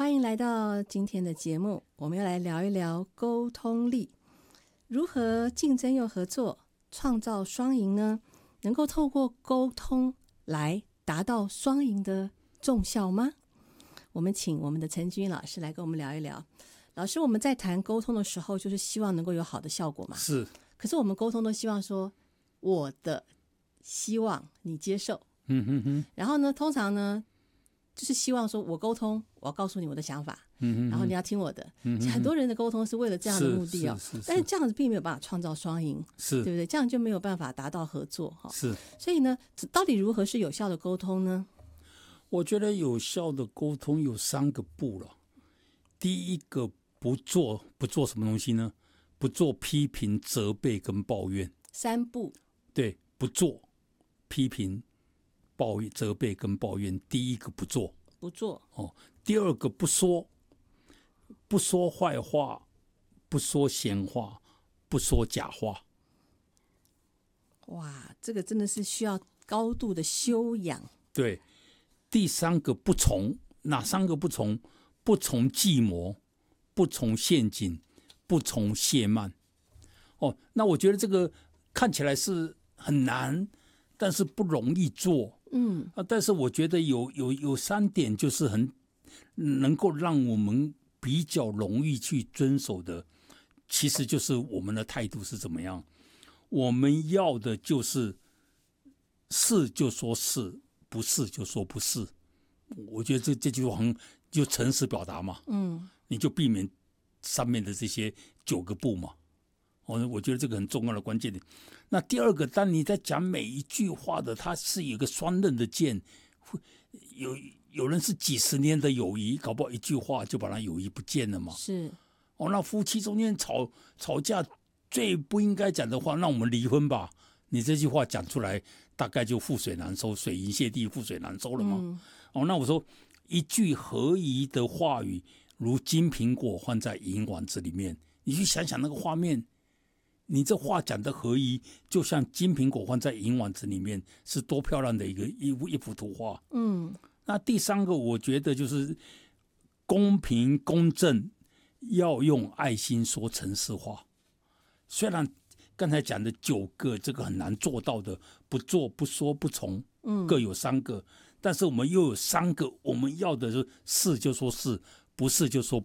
欢迎来到今天的节目，我们要来聊一聊沟通力，如何竞争又合作，创造双赢呢？能够透过沟通来达到双赢的重效吗？我们请我们的陈君老师来跟我们聊一聊。老师，我们在谈沟通的时候，就是希望能够有好的效果嘛。 是。 可是我们沟通都希望说，我的希望你接受。然后呢，通常呢，就是希望说我沟通，我要告诉你我的想法，然后你要听我的。很多人的沟通是为了这样的目的哦，但是这样子并没有办法创造双赢，对不对？这样就没有办法达到合作哈。 是。 所以呢，到底如何是有效的沟通呢？ 我觉得有效的沟通有3个步了。第一个，不做什么东西呢？不做批评、责备跟抱怨。 3步。对， 不做批评、抱怨、责备跟抱怨。第一个不做。第二个不说坏话，不说闲话，不说假话。 哇，这个真的是需要高度的修养。 对。第3个不从，哪3个不从？不从计谋，不从陷阱，不从懈慢。那我觉得这个看起来是很难，但是不容易做。但是我觉得有3点就是很能够让我们比较容易去遵守的，其实就是我们的态度是怎么样。我们要的就是是就说是，不是就说不是。我觉得这句话就诚实表达嘛。你就避免上面的这些9个不嘛。我觉得这个很重要的关键点。那第二个，当你在讲每一句话的，它是有一个双刃的剑。有人是几十年的友谊，搞不好一句话就把他友谊不见了嘛。 是。 那夫妻中间吵架最不应该讲的话，那我们离婚吧。你这句话讲出来，大概就覆水难收，水银泻地，覆水难收了嘛。那我说一句合宜的话语，如金苹果放在银碗子里面，你去想想那个画面，你这话讲的合宜，就像金苹果放在银碗子里面，是多漂亮的一幅图画。那第3个，我觉得就是公平公正，要用爱心说诚实话。虽然刚才讲的9个这个很难做到的，不做、不说、不从，各有3个，但是我们又有3个，我们要的是就说是，不是就说